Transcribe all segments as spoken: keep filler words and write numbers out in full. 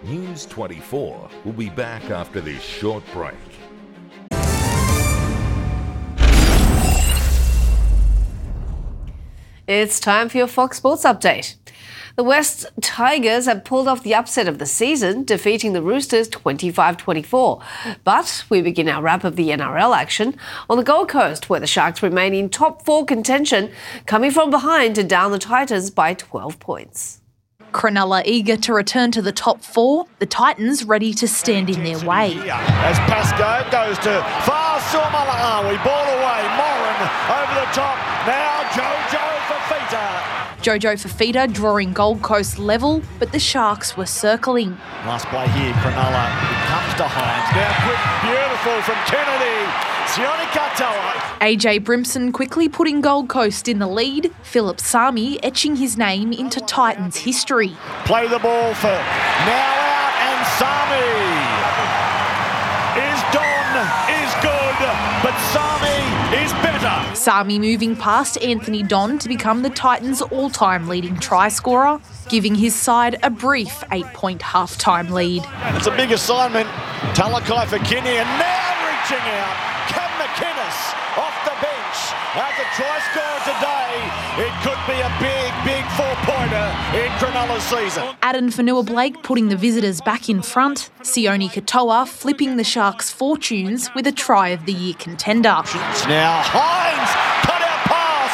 News twenty-four will be back after this short break. It's time for your Fox Sports Update. The West Tigers have pulled off the upset of the season, defeating the Roosters twenty-five twenty-four. But we begin our wrap of the N R L action on the Gold Coast, where the Sharks remain in top four contention, coming from behind to down the Titans by twelve points. Cronulla eager to return to the top four, the Titans ready to stand in their way. As Pascoe goes to far Suomalawi, ball away, Moran over the top, now Jojo Fafita. Jojo Fafita drawing Gold Coast level, but the Sharks were circling. Last play here, Cronulla, it comes to Hines, now quick, beautiful from Kennedy. Sione Katoa. A J Brimson quickly putting Gold Coast in the lead, Philip Sami etching his name into Titans history. Play the ball for now out, and Sami is done, is good, but Sami is better. Sami moving past Anthony Don to become the Titans' all-time leading try scorer, giving his side a brief eight-point half-time lead. It's a big assignment. Talakai for Kinney, and now reaching out. Cam McInnes off the bench as a try scorer today. It could be a big, big four-pointer in Cronulla's season. Addin Fonua-Blake putting the visitors back in front. Sione Katoa flipping the Sharks' fortunes with a try of the year contender. Now Hines, cut out pass,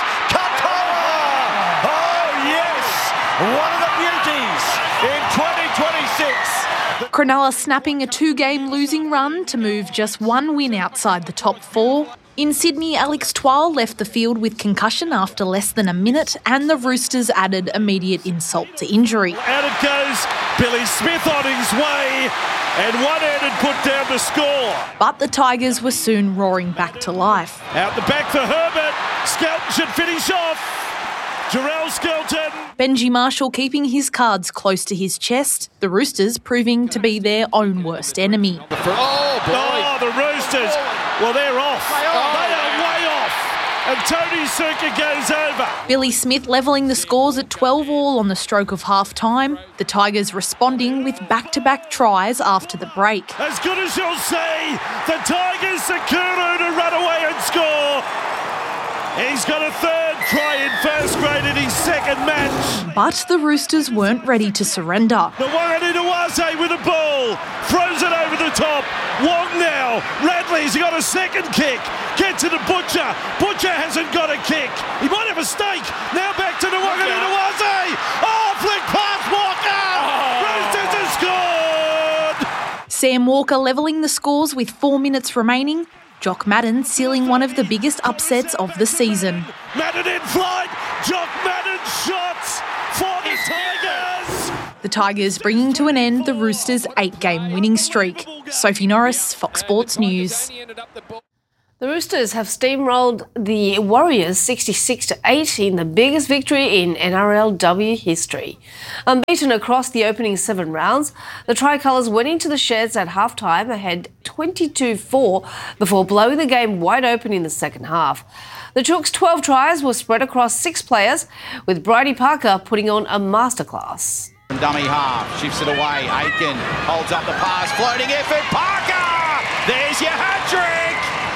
Katoa! Oh yes, one of the beauties in twenty twenty-six. Cronulla snapping a two-game losing run to move just one win outside the top four. In Sydney, Alex Twal left the field with concussion after less than a minute, and the Roosters added immediate insult to injury. Out it goes, Billy Smith on his way, and one-handed put down the score. But the Tigers were soon roaring back to life. Out the back for Herbert, Skelton should finish off. Jarrell Skelton. Benji Marshall keeping his cards close to his chest, the Roosters proving to be their own worst enemy. Oh, boy. Oh, the Roosters. Well, they're off. Oh, they are way off. And Tony Suka goes over. Billy Smith levelling the scores at twelve all on the stroke of half-time. The Tigers responding with back-to-back tries after the break. As good as you'll see, the Tigers Sakuru to run away and score. He's got a third try in first grade in his second match. But the Roosters weren't ready to surrender. The one in Iwase with a ball. Throws it over the top. Wong now. Radley's got a second kick. Get to the Butcher. Butcher hasn't got a kick. He might have a stake. Now back to the one in Iwase. Oh, flick past Walker. Oh. Roosters have scored. Sam Walker levelling the scores with four minutes remaining. Jock Madden sealing one of the biggest upsets of the season. Madden in flight. Jock Madden shots for the Tigers. The Tigers bringing to an end the Roosters' eight-game winning streak. Sophie Norris, Fox Sports News. The Roosters have steamrolled the Warriors sixty-six to eight in the biggest victory in N R L W history. Unbeaten across the opening seven rounds, the Tricolours went into the sheds at halftime ahead twenty-two four before blowing the game wide open in the second half. The Chooks' twelve tries were spread across six players, with Bridie Parker putting on a masterclass. Dummy half, shifts it away, Aitken holds up the pass, floating effort, Parker! There's your hat-trick!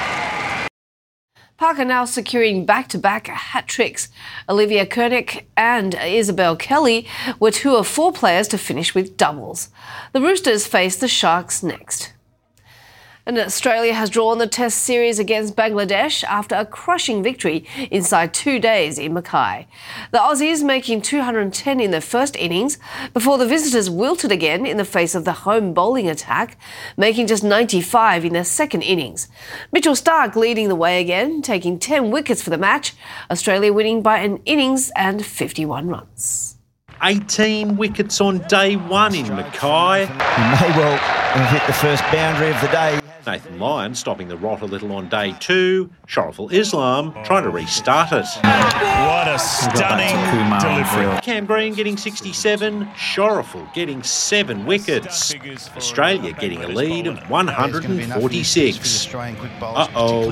Parker now securing back-to-back hat-tricks. Olivia Kernick and Isabel Kelly were two of four players to finish with doubles. The Roosters face the Sharks next. And Australia has drawn the Test series against Bangladesh after a crushing victory inside two days in Mackay. The Aussies making two hundred ten in their first innings before the visitors wilted again in the face of the home bowling attack, making just ninety-five in their second innings. Mitchell Starc leading the way again, taking ten wickets for the match, Australia winning by an innings and fifty-one runs. eighteen wickets on day one in Mackay. He may well have hit the first boundary of the day. Nathan Lyon stopping the rot a little on day two. Shariful Islam trying to restart it. What a stunning delivery. Cam Green getting sixty-seven. Shariful getting seven wickets. Australia getting a lead of one hundred forty-six. Uh-oh.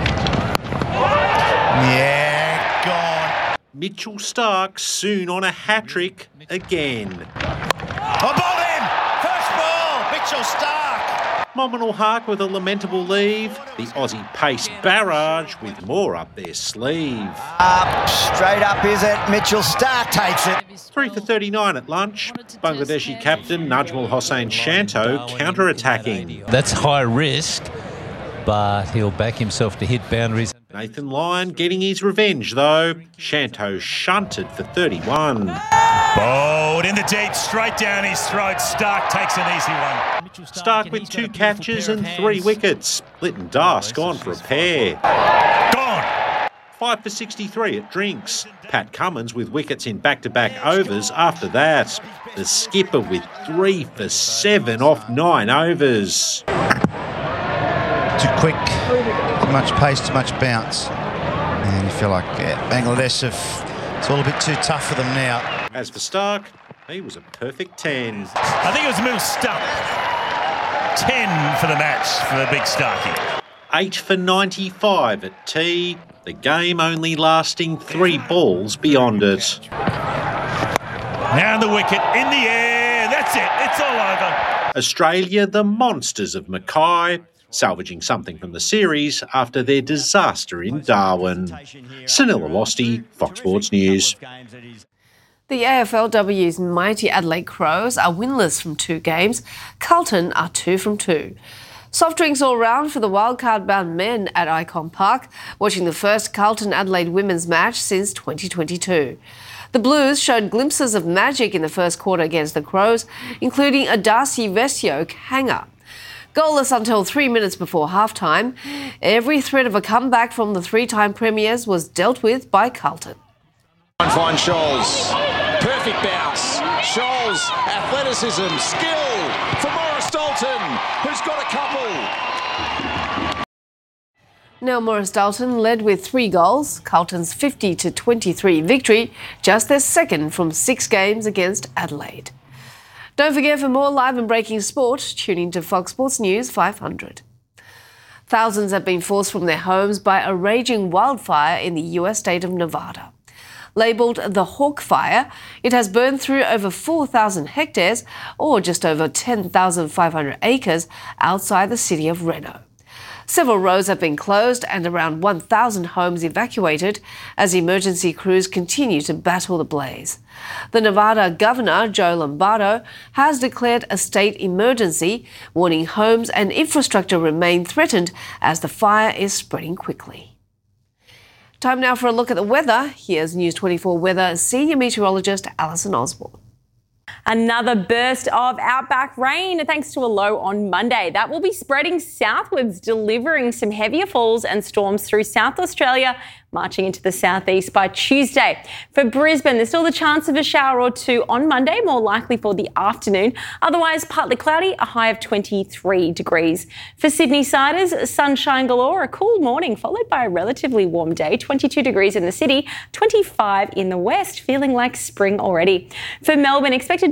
Yeah, gone. Mitchell Starc soon on a hat-trick again. Above him! First Mitchell Starc. Nominal Hark with a lamentable leave. The Aussie pace barrage with more up their sleeve. Up, straight up is it? Mitchell Starc takes it. Three for thirty-nine at lunch. Bangladeshi captain Najmul Hossain Shanto counter-attacking. That's high risk, but he'll back himself to hit boundaries. Nathan Lyon getting his revenge though. Shanto shunted for thirty-one. Bowled in the deep, straight down his throat. Starc takes an easy one. Starc with two catches and three wickets. Lytton Das gone for a pair. Gone. Five for sixty-three at drinks. Pat Cummins with wickets in back-to-back overs after that. The skipper with three for seven off nine overs. Too quick, too much pace, too much bounce. And you feel like yeah, Bangladesh have, it's all a bit too tough for them now. As for Starc, he was a perfect ten. I think it was a middle stump. ten for the match for the big Starkey. Eight for ninety-five at tea. The game only lasting three balls beyond it. Now the wicket in the air. That's it. It's all over. Australia, the monsters of Mackay, salvaging something from the series after their disaster in Darwin. Sunil Awasthi, Fox Sports News. The A F L W's mighty Adelaide Crows are winless from two games. Carlton are two from two. Soft drinks all round for the wildcard-bound men at Icon Park, watching the first Carlton-Adelaide women's match since twenty twenty-two. The Blues showed glimpses of magic in the first quarter against the Crows, including a Darcy Vesio hanger. Goalless until three minutes before halftime, every threat of a comeback from the three-time premiers was dealt with by Carlton. Fine Scholes. Perfect bounce. Scholes, athleticism, skill for Morris Dalton, who's got a couple. Now Morris Dalton led with three goals, Carlton's fifty to twenty-three victory, just their second from six games against Adelaide. Don't forget, for more live and breaking sport, tune in to Fox Sports News five hundred. Thousands have been forced from their homes by a raging wildfire in the U S state of Nevada. Labelled the Hawk Fire, it has burned through over four thousand hectares, or just over ten thousand five hundred acres, outside the city of Reno. Several roads have been closed and around one thousand homes evacuated as emergency crews continue to battle the blaze. The Nevada Governor, Joe Lombardo, has declared a state emergency, warning homes and infrastructure remain threatened as the fire is spreading quickly. Time now for a look at the weather. Here's News twenty-four weather senior meteorologist Alison Osborne. Another burst of outback rain thanks to a low on Monday. That will be spreading southwards, delivering some heavier falls and storms through South Australia, marching into the southeast by Tuesday. For Brisbane, there's still the chance of a shower or two on Monday, more likely for the afternoon. Otherwise, partly cloudy, a high of twenty-three degrees. For Sydney siders, sunshine galore, a cool morning followed by a relatively warm day, twenty-two degrees in the city, twenty-five in the west, feeling like spring already. For Melbourne, expected